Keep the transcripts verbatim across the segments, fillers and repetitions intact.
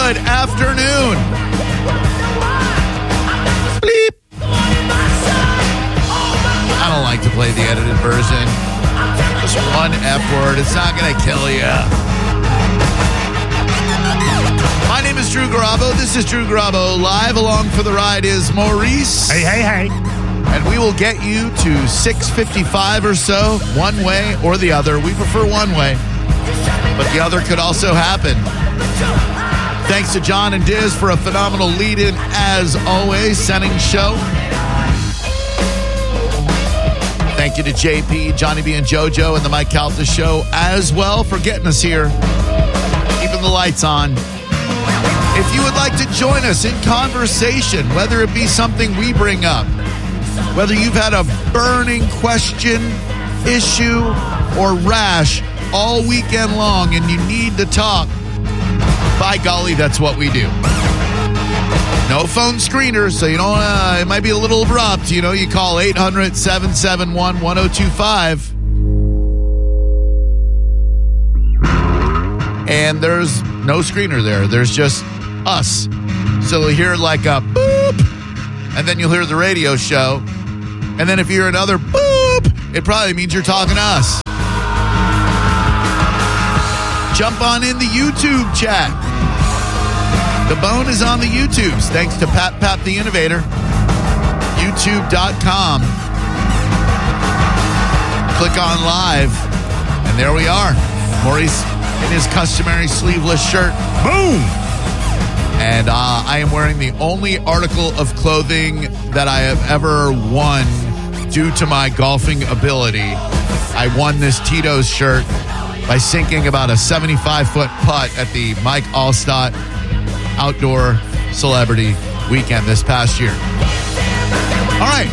good afternoon. Bleep. I don't like to play the edited version. Just one F word. It's not going to kill you. My name is Drew Garabo. This is Drew Garabo live. Along for the ride is Maurice. Hey, hey, hey. And we will get you to six fifty-five or so, one way or the other. We prefer one way, but the other could also happen. Thanks to John and Diz for a phenomenal lead-in, as always, sending show. Thank you to J P, Johnny B, and JoJo, and the Mike Calta Show as well for getting us here, keeping the lights on. If you would like to join us in conversation, whether it be something we bring up, whether you've had a burning question, issue, or rash all weekend long and you need to talk, by golly, that's what we do. No phone screeners, so you don't, uh, it might be a little abrupt. You know, you call eight hundred, seven seven one, one oh two five. And there's no screener there. There's just us. So you'll hear like a boop, and then you'll hear the radio show. And then if you hear another boop, it probably means you're talking to us. Jump on in the YouTube chat. The bone is on the YouTubes, thanks to Pat Pat the Innovator. YouTube dot com. Click on live, and there we are. Maurice in his customary sleeveless shirt. Boom! And uh, I am wearing the only article of clothing that I have ever won due to my golfing ability. I won this Tito's shirt by sinking about a seventy-five foot putt at the Mike Allstott Outdoor Celebrity Weekend this past year. All right.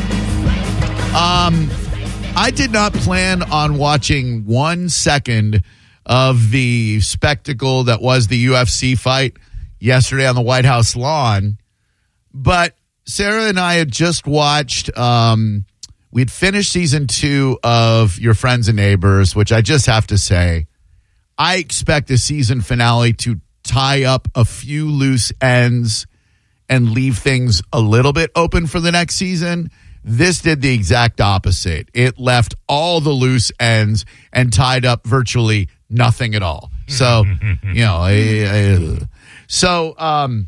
Um, I did not plan on watching one second of the spectacle that was the U F C fight yesterday on the White House lawn, but Sarah and I had just watched, um, we'd finished season two of Your Friends and Neighbors, which I just have to say, I expect the season finale to tie up a few loose ends and leave things a little bit open for the next season. This did the exact opposite. It left all the loose ends and tied up virtually nothing at all. So, you know, I, I, so um,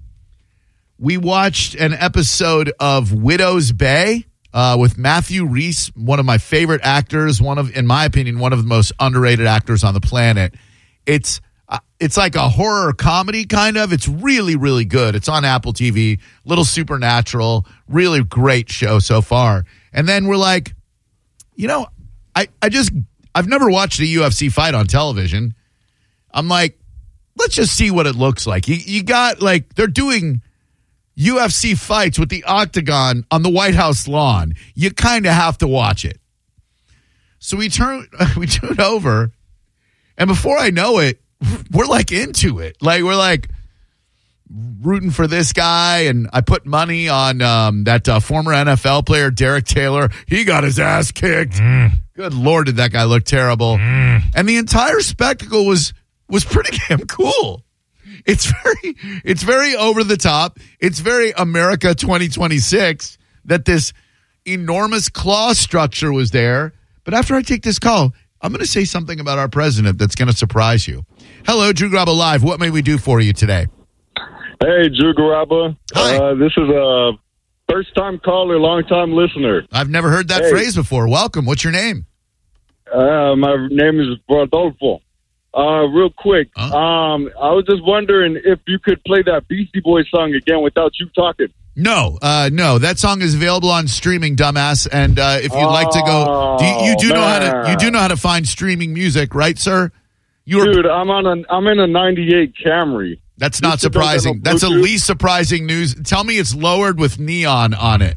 we watched an episode of Widow's Bay uh, with Matthew Rhys, one of my favorite actors, one of, in my opinion, one of the most underrated actors on the planet. It's uh, it's like a horror comedy kind of. It's really, really good. It's on Apple T V, little supernatural, really great show so far. And then we're like, you know, I, I just, I've never watched a U F C fight on television. I'm like, let's just see what it looks like. You, you got like, they're doing U F C fights with the Octagon on the White House lawn. You kind of have to watch it. So we turn, we tune over, and before I know it, we're like into it. Like, we're like rooting for this guy, and I put money on um, that uh, former N F L player, Derek Taylor. He got his ass kicked. Mm. Good Lord, did that guy look terrible. Mm. And the entire spectacle was was pretty damn cool. It's very, it's very over the top. It's very America twenty twenty-six that this enormous claw structure was there. But after I take this call, I'm going to say something about our president that's going to surprise you. Hello, Drew Garabo Live. What may we do for you today? Hey, Drew Garabo. Hi. Uh, this is a first-time caller, long-time listener. I've never heard that hey. phrase before. Welcome. What's your name? Uh, my name is Rodolfo. Uh, real quick, huh? um, I was just wondering if you could play that Beastie Boys song again without you talking. No, uh, no. That song is available on streaming, dumbass. And uh, if you'd oh, like to go, do you, you do man. know how to you do know how to find streaming music, right, sir? You're, Dude, I'm on a I'm in a ninety-eight Camry. That's not This surprising. That's the least surprising news. Tell me it's lowered with neon on it.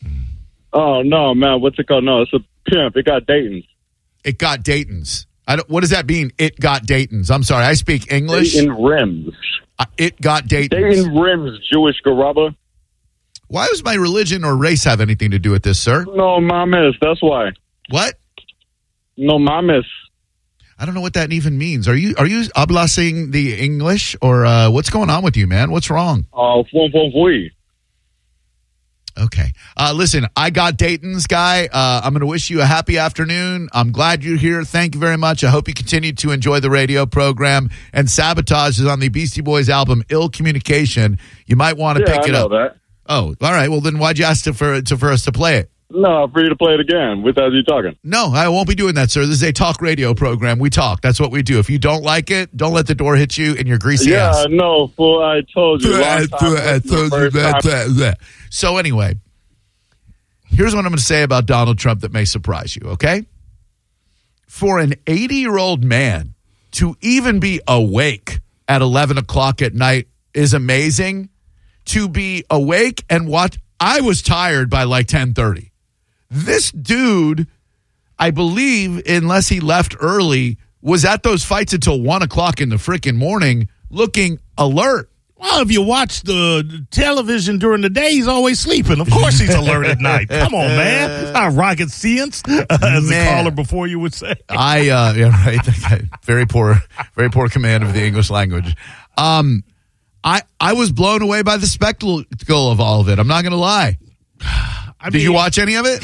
Oh no, man! What's it called? No, it's a pimp. It got Dayton's. It got Dayton's. I don't, what does that mean? It got Dayton's. I'm sorry. I speak English. Dayton Rims. Uh, it got Dayton's. Dayton Rims, Jewish Garaba. Why does my religion or race have anything to do with this, sir? No mames. That's why. What? No mames. I don't know what that even means. Are you are you hablasing the English, or uh, what's going on with you, man? What's wrong? Uh, fun, fun, fun. Okay. Uh, listen, I got Dayton's guy. Uh, I'm going to wish you a happy afternoon. I'm glad you're here. Thank you very much. I hope you continue to enjoy the radio program. And Sabotage is on the Beastie Boys album, Ill Communication. You might want to Yeah, pick I it know up. that. Oh, all right. Well, then why'd you ask to, for, to, for us to play it? No, for you to play it again without you talking. No, I won't be doing that, sir. This is a talk radio program. We talk. That's what we do. If you don't like it, don't let the door hit you in your greasy Yeah, ass. no, fool, I told you. Long time, I told you first time. So anyway, here's what I'm going to say about Donald Trump that may surprise you, okay? For an eighty-year-old man to even be awake at eleven o'clock at night is amazing. To be awake and watch, I was tired by like ten thirty. This dude, I believe, unless he left early, was at those fights until one o'clock in the freaking morning looking alert. Well, if you watch the television during the day, he's always sleeping. Of course he's alert at night. Come on, man. It's not rocket science, uh, as Man. the caller before you would say. I, uh, yeah, right. Very poor, very poor command of the English language. Um, I, I was blown away by the spectacle of all of it. I'm not going to lie. I Did mean, you watch any of it?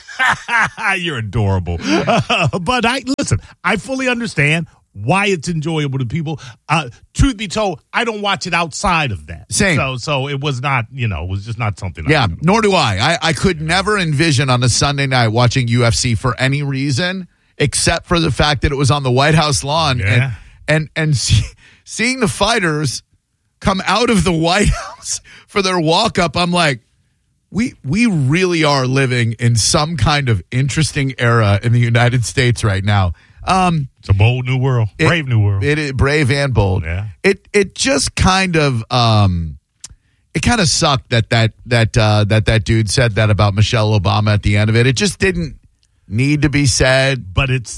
You're adorable. Uh, but I listen, I fully understand why it's enjoyable to people. Uh, truth be told, I don't watch it outside of that. Same. So so it was not, you know, it was just not something. Yeah, I was nor do I. I. I could never envision on a Sunday night watching U F C for any reason except for the fact that it was on the White House lawn. Yeah. And, and, and see, seeing the fighters come out of the White House for their walk-up, I'm like, We we really are living in some kind of interesting era in the United States right now. Um, It's a bold new world, it- brave new world. It is brave and bold. Yeah. It it just kind of um, it kind of sucked that that that uh, that that dude said that about Michelle Obama at the end of it. It just didn't need to be said. But it's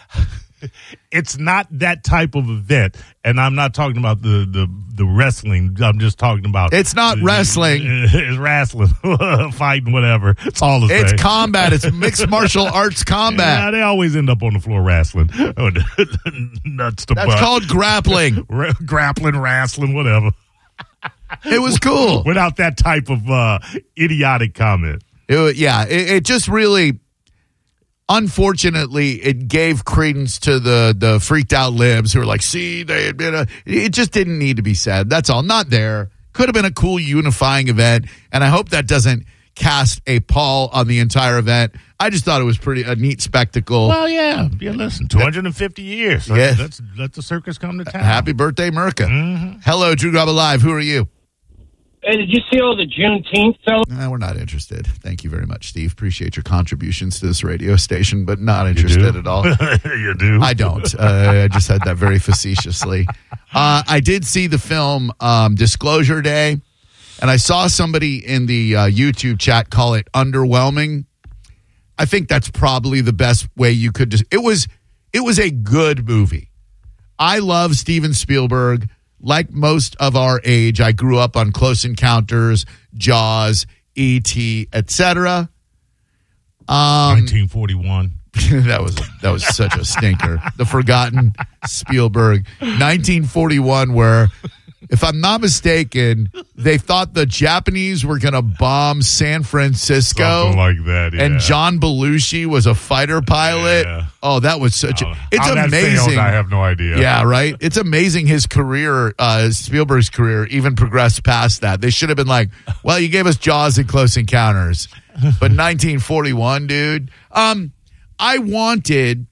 it's not that type of event, and I'm not talking about the the, the wrestling. I'm just talking about It's not wrestling. It's wrestling, fighting, whatever. It's all the same. It's combat. It's mixed martial arts combat. Yeah, they always end up on the floor wrestling. Oh, nuts to That's butt. called grappling. Ra- grappling, wrestling, whatever. It was cool. Without that type of uh, idiotic comment. It, wa- yeah, it, it just really, unfortunately, it gave credence to the the freaked out libs who were like, see, they had been a, it just didn't need to be said. That's all. Not there. Could have been a cool unifying event, and I hope that doesn't cast a pall on the entire event. I just thought it was pretty a neat spectacle. Well, yeah. Yeah, listen, two hundred fifty years. Yeah. Let's let the circus come to town. Happy birthday, Merca. Mm-hmm. Hello, Drew Garbo Live. Who are you? Hey, did you see all the Juneteenth fellas? No, we're not interested. Thank you very much, Steve. Appreciate your contributions to this radio station, but not interested at all. You do? I don't. Uh, I just said that very facetiously. Uh, I did see the film um, Disclosure Day, and I saw somebody in the uh, YouTube chat call it underwhelming. I think that's probably the best way you could just. It was. It was a good movie. I love Steven Spielberg. Like most of our age, I grew up on Close Encounters, Jaws, E T, et cetera. Um, nineteen forty-one. that was that was such a stinker. The forgotten Spielberg, nineteen forty-one, where, if I'm not mistaken, they thought the Japanese were going to bomb San Francisco. Something like that, yeah. And John Belushi was a fighter pilot. Yeah. Oh, that was such a. Oh, It's how that amazing. failed, I have no idea. Yeah, right. It's amazing his career, uh, Spielberg's career, even progressed past that. They should have been like, well, you gave us Jaws and Close Encounters, but nineteen forty-one, dude. Um, I wanted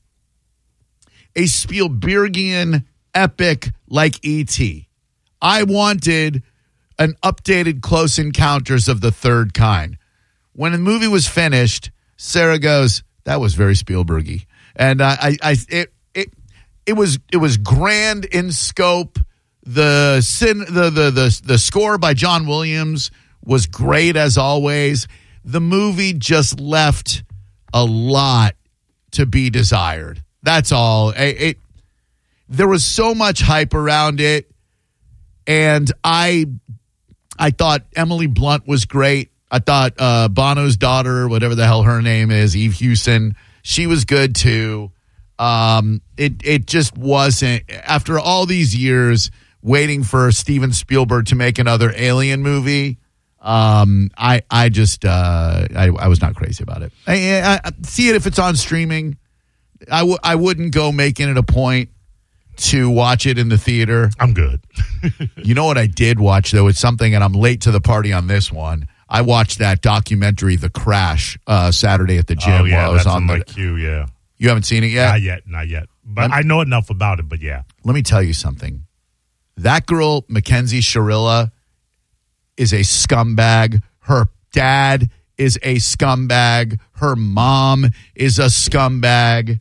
a Spielbergian epic like E T. I wanted an updated Close Encounters of the Third Kind. When the movie was finished, Sarah goes, "That was very Spielbergy," and uh, I, I, it, it, it was, it was grand in scope. The sin, the, the, the, the score by John Williams was great as always. The movie just left a lot to be desired. That's all. It, it there was so much hype around it. And I I thought Emily Blunt was great. I thought uh, Bono's daughter, whatever the hell her name is, Eve Hewson, she was good too. Um, it it just wasn't. After all these years waiting for Steven Spielberg to make another Alien movie, um, I I just uh, I I was not crazy about it. I, I, I see it if it's on streaming. I w- I wouldn't go making it a point to watch it in the theater. I'm good. You know what I did watch, though? It's something, and I'm late to the party on this one. I watched that documentary, The Crash, uh, Saturday at the gym. Oh, yeah, while I was that's on on my the, queue, yeah. You haven't seen it yet? Not yet, not yet. But I'm, I know enough about it, but yeah. Let me tell you something. That girl, Mackenzie Sharilla, is a scumbag. Her dad is a scumbag. Her mom is a scumbag.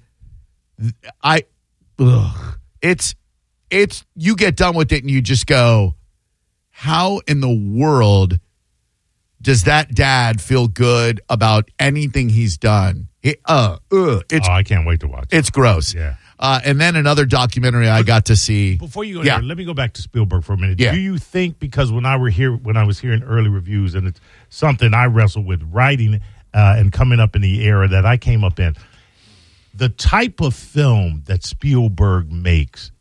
I, ugh. It's, it's, you get done with it and you just go, how in the world does that dad feel good about anything he's done? It, uh, uh, it's, oh, I can't wait to watch it. It's gross. Yeah. Uh, and then another documentary I got to see. Before you go yeah. there, let me go back to Spielberg for a minute. Yeah. Do you think, because when I were here, when I was hearing early reviews, and it's something I wrestle with writing uh, and coming up in the era that I came up in, the type of film that Spielberg makes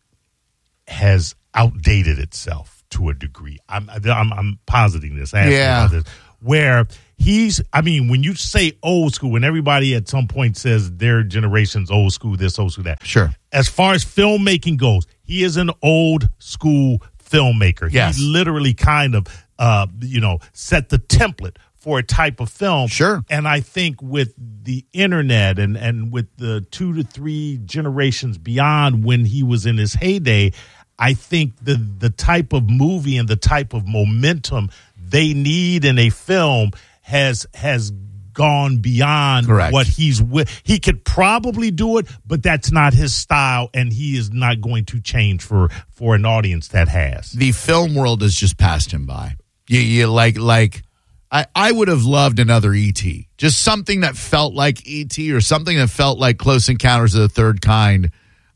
has outdated itself to a degree. I'm I'm, I'm positing this. I Yeah. about this, where he's, I mean, when you say old school, and everybody at some point says their generation's old school, this, old school, that. Sure. As far as filmmaking goes, he is an old school filmmaker. Yes. He literally kind of, uh, you know, set the template for a type of film. Sure. And I think with the internet and, and with the two to three generations beyond when he was in his heyday, I think the the type of movie and the type of momentum they need in a film has has gone beyond Correct. what he's with. He could probably do it, but that's not his style, and he is not going to change for for an audience that has. The film world has just passed him by. You, you like like I, I would have loved another E T. Just something that felt like E T or something that felt like Close Encounters of the Third Kind.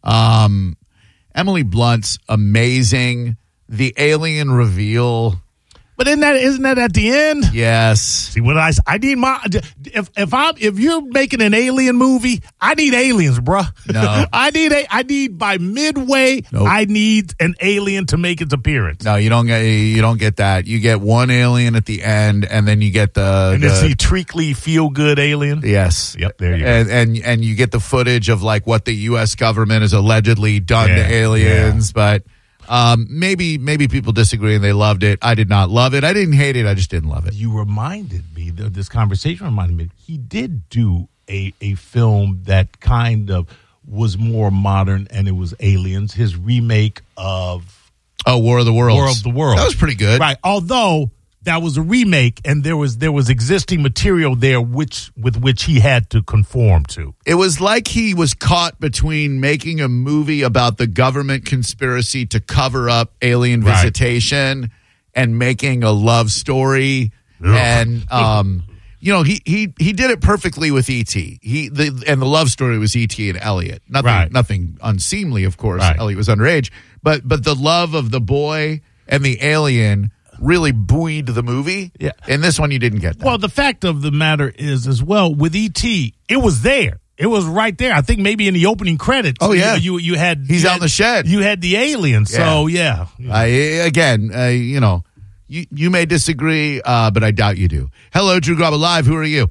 Um, Emily Blunt's amazing. The alien reveal. But isn't that isn't that at the end? Yes. See, when I I need my if if I if you're making an alien movie, I need aliens, bruh. No. I need a I need by midway. Nope. I need an alien to make its appearance. No, you don't get you don't get that. You get one alien at the end, and then you get the And the, it's the treacly feel good alien. yes. Yep, there you go. and, and and you get the footage of like what the U S government has allegedly done Yeah, to aliens, but um, maybe maybe people disagree and they loved it. I did not love it. I didn't hate it. I just didn't love it. You reminded me, this conversation reminded me, he did do a, a film that kind of was more modern, and it was Aliens, his remake of Oh, War of the Worlds. War of the Worlds. That was pretty good. Right, although that was a remake, and there was there was existing material there which with which he had to conform to. It was like he was caught between making a movie about the government conspiracy to cover up alien Right. visitation and making a love story. Ugh. And um, you know, he he he did it perfectly with E T. He the and the love story was E T and Elliot. Nothing Right. nothing unseemly, of course. Right. Elliot was underage, but but the love of the boy and the alien really buoyed the movie. Yeah. In this one, you didn't get that. Well, the fact of the matter is, as well, with E T, it was there. It was right there. I think maybe in the opening credits. Oh, yeah. you you, you had He's you out had- in the shed. You had the alien. So yeah, I, again, uh, you know, you, you may disagree, uh, but I doubt you do. Hello, Drew Graba Live. Who are you?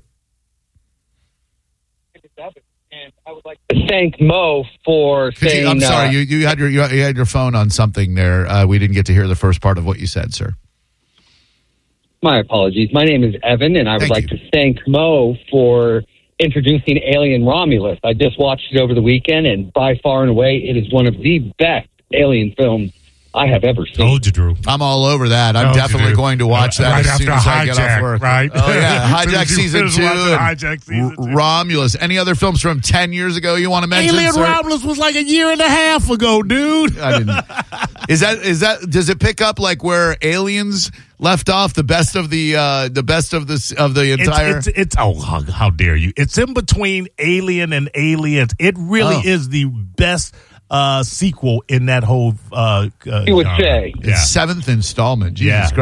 And I would like to thank Mo for Could saying. you I'm sorry, uh, you, you had your you had your phone on something there. Uh, we didn't get to hear the first part of what you said, sir. My apologies. My name is Evan, and I would Thank like you. to thank Mo for introducing Alien Romulus. I just watched it over the weekend, and by far and away, it is one of the best alien films I have ever seen. told you, Drew. I'm all over that. I'm Told you, definitely dude. going to watch that Right as soon after as I get Hijack, off work. right? Oh yeah, Hijack Did you season finish two. watching and Hijack season two? R- Romulus. Any other films from ten years ago you want to mention? Alien sir? Romulus was like a year and a half ago, dude. I didn't. Is that is that does it pick up like where Aliens left off? The best of the uh, the best of the of the entire. It's, it's, it's oh how, how dare you? It's in between Alien and Aliens. It really Oh. is the best uh, sequel in that whole. Uh, uh, You would genre. say. It's yeah. seventh installment. Jesus Yeah, Christ. yeah.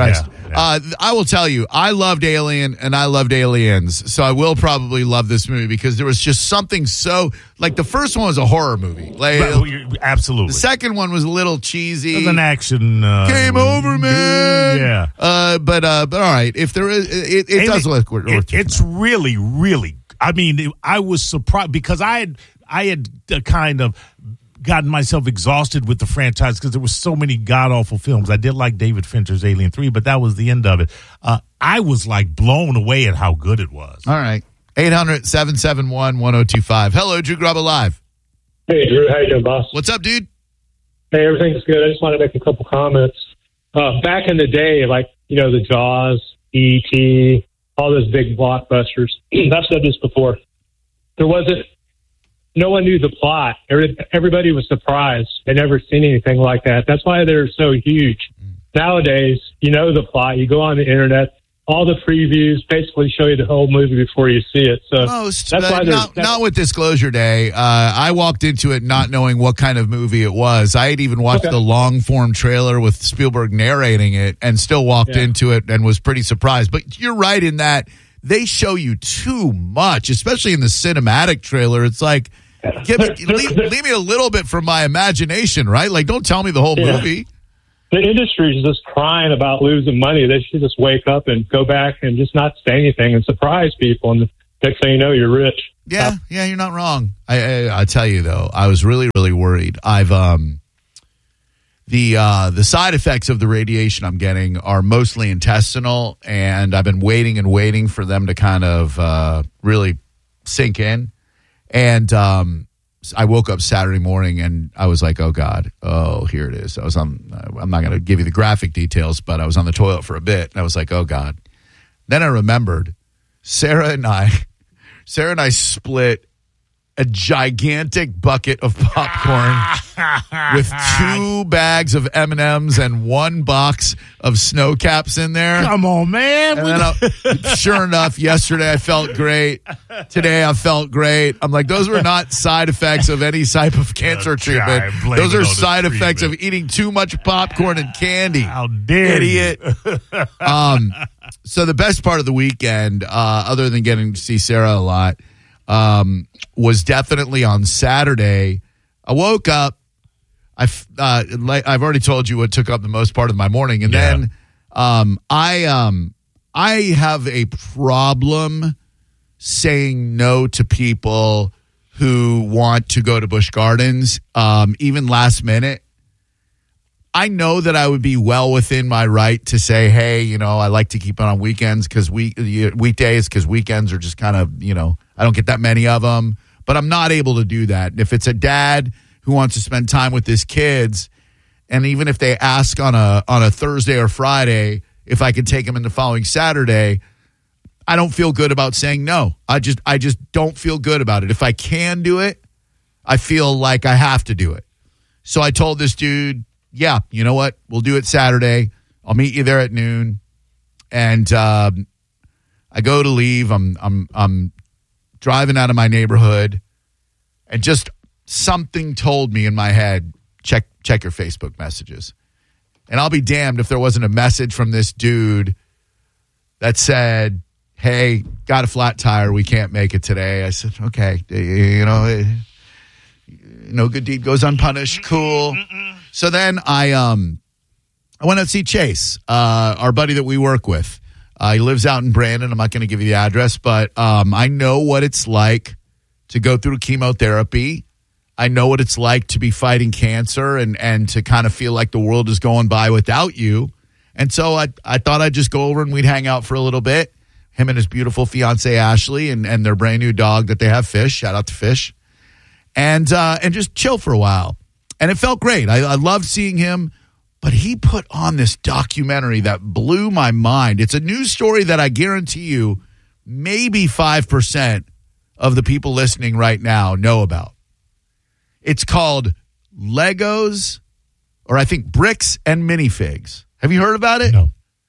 Uh, I will tell you, I loved Alien and I loved Aliens, so I will probably love this movie because there was just something so like the first one was a horror movie, like Right, absolutely. the second one was a little It cheesy. was an action. Uh, Game over, man. Yeah. Uh, but uh, but all right, if there is, it, it does Alien- look worth it- checking It's out. really, really. I mean, it- I was surprised because I had, I had uh, kind of gotten myself exhausted with the franchise because there were so many god awful films. I did like David Fincher's Alien three, but that was the end of it. Uh, I was like blown away at how good it was. All right, eight hundred, seven seven one, one oh two five. Hello, Drew Grubba Live. Hey, Drew. How you doing, boss? What's up, dude? Hey, everything's good. I just want to make a couple comments. Uh, back in the day, like, you know, the Jaws, E T, all those big blockbusters. I've said this before. There wasn't, no one knew the plot. Every, everybody was surprised. They never seen anything like that. That's why they're so huge. Nowadays, you know the plot. You go on the internet, all the previews basically show you the whole movie before you see it. So Most, that's but why there's not, not with Disclosure Day. Uh, I walked into it not knowing what kind of movie it was. I had even watched Okay. the long form trailer with Spielberg narrating it and still walked Yeah. into it and was pretty surprised. But you're right in that they show you too much, especially in the cinematic trailer. It's like, give me, leave, leave me a little bit from my imagination, right? Like, don't tell me the whole Yeah. movie. the industry is just crying about losing money. They should just wake up and go back and just not say anything and surprise people. And next thing you know, you're rich. Yeah, yeah, you're not wrong. I, I I tell you though, I was really really worried. I've um the uh the side effects of the radiation I'm getting are mostly intestinal, and I've been waiting and waiting for them to kind of uh really sink in. And um I woke up Saturday morning and I was like, oh God, oh, here it is. I was on, I'm not going to give you the graphic details, but I was on the toilet for a bit and I was like, oh God. Then I remembered Sarah and I, Sarah and I split a gigantic bucket of popcorn with two bags of M and M's and one box of snow caps in there. Come on, man. And then I, sure enough, yesterday I felt great. Today I felt great. I'm like, those were not side effects of any type of cancer Oh, treatment. God, blame Those it are on the side effects of treatment. eating too much popcorn and candy. How dare you. Idiot. um, so the best part of the weekend, uh, other than getting to see Sarah a lot, um, was definitely on Saturday. I woke up. I've, uh, like, I've already told you what took up the most part of my morning. And Yeah. then um, I um, I have a problem saying no to people who want to go to Busch Gardens, um, even last minute. I know that I would be well within my right to say, hey, you know, I like to keep it on weekends because week, weekdays because weekends are just kind of, you know, I don't get that many of them. But I'm not able to do that. If it's a dad who wants to spend time with his kids, and even if they ask on a on a Thursday or Friday if I can take them in the following Saturday, I don't feel good about saying no. I just I just don't feel good about it. If I can do it, I feel like I have to do it. So I told this dude, yeah, you know what? We'll do it Saturday. I'll meet you there at noon. And um, I go to leave. I'm I'm I'm driving out of my neighborhood, and just something told me in my head, check check your Facebook messages. And I'll be damned if there wasn't a message from this dude that said, hey, got a flat tire. We can't make it today. I said, okay, you know, no good deed goes unpunished. Cool. So then I um I went out to see Chase, uh, our buddy that we work with. Uh, he lives out in Brandon. I'm not going to give you the address, but um, I know what it's like to go through chemotherapy. I know what it's like to be fighting cancer and, and to kind of feel like the world is going by without you. And so I, I thought I'd just go over and we'd hang out for a little bit. Him and his beautiful fiance, Ashley, and, and their brand new dog that they have, Fish. Shout out to Fish. And, uh, and just chill for a while. And it felt great. I, I loved seeing him. But he put on this documentary that blew my mind. It's a news story that I guarantee you maybe five percent of the people listening right now know about. It's called Legos, or I think Bricks and Minifigs. Have you heard about it? No.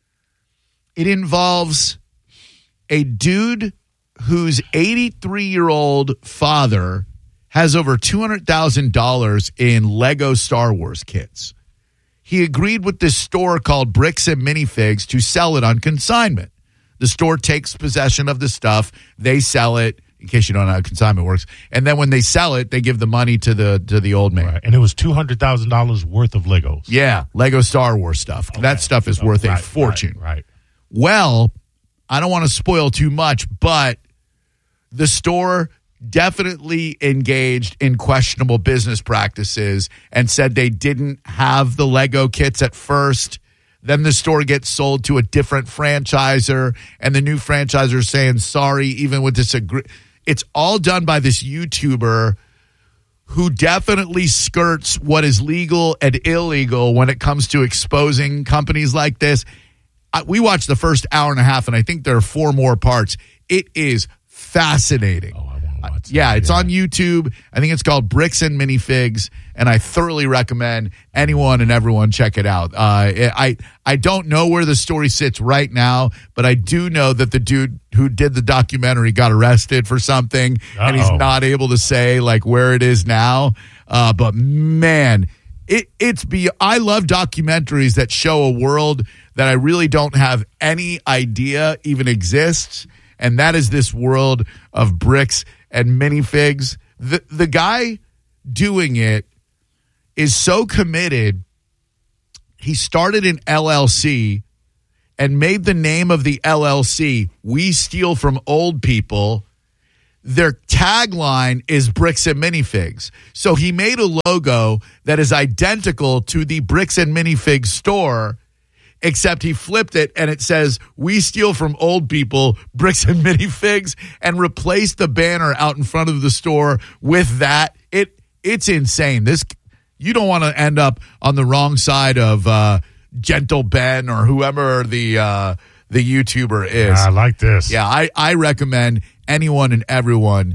It involves a dude whose eighty-three-year-old father has over two hundred thousand dollars in Lego Star Wars kits. he agreed with this store called Bricks and Minifigs to sell it on consignment. The store takes possession of the stuff. They sell it, in case you don't know how consignment works. And then when they sell it, they give the money to the to the old man. Right. And it was two hundred thousand dollars worth of Legos. Yeah, Lego Star Wars stuff. Okay. That stuff is worth right, a fortune. Right, right. Well, I don't want to spoil too much, but the store definitely engaged in questionable business practices and said they didn't have the Lego kits at first. Then the store gets sold to a different franchisor, and the new franchisor is saying sorry, even with this agree- it's all done by this YouTuber who definitely skirts what is legal and illegal when it comes to exposing companies like this. I, we watched the first hour and a half, and I think there are four more parts. It is fascinating. Oh, I want to watch that. Yeah, it's yeah. on YouTube. I think it's called Bricks and Minifigs, and I thoroughly recommend anyone and everyone check it out. Uh, I I don't know where the story sits right now, but I do know that the dude who did the documentary got arrested for something, Uh-oh. and he's not able to say like where it is now. Uh, but man, it it's be. I love documentaries that show a world that I really don't have any idea even exists, and that is this world of bricks and minifigs. The the guy doing it is so committed. He started an L L C and made the name of the L L C "We Steal from Old People." Their tagline is Bricks and Minifigs. So he made a logo that is identical to the Bricks and Minifigs store, except he flipped it and it says, "We steal from old people, Bricks and Minifigs," and replaced the banner out in front of the store with that. It It's insane. This You don't want to end up on the wrong side of uh, Gentle Ben or whoever the uh, the YouTuber is. I like this. Yeah, I, I recommend anyone and everyone